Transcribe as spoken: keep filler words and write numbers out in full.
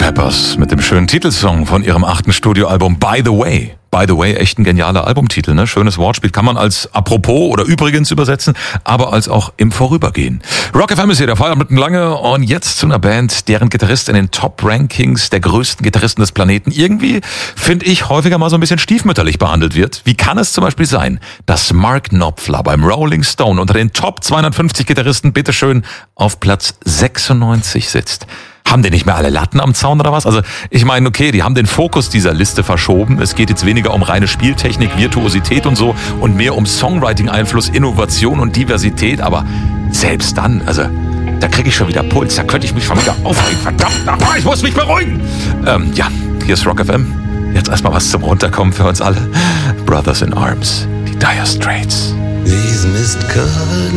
Peppers mit dem schönen Titelsong von ihrem achten Studioalbum By the Way. By the Way, echt ein genialer Albumtitel, ne? Schönes Wortspiel, kann man als apropos oder übrigens übersetzen, aber als auch im Vorübergehen. Rock F M ist hier, der Feierabend lange, und jetzt zu einer Band, deren Gitarrist in den Top-Rankings der größten Gitarristen des Planeten irgendwie, finde ich, häufiger mal so ein bisschen stiefmütterlich behandelt wird. Wie kann es zum Beispiel sein, dass Mark Knopfler beim Rolling Stone unter den Top zweihundertfünfzig Gitarristen bitteschön auf Platz sechsundneunzig sitzt? Haben die nicht mehr alle Latten am Zaun oder was? Also ich meine, okay, die haben den Fokus dieser Liste verschoben. Es geht jetzt weniger um reine Spieltechnik, Virtuosität und so und mehr um Songwriting-Einfluss, Innovation und Diversität. Aber selbst dann, also da kriege ich schon wieder Puls, da könnte ich mich schon wieder aufregen. Verdammt nochmal, ich muss mich beruhigen. Ähm, ja, hier ist Rock F M. Jetzt erstmal was zum Runterkommen für uns alle. Brothers in Arms, die Dire Straits. These mist-covered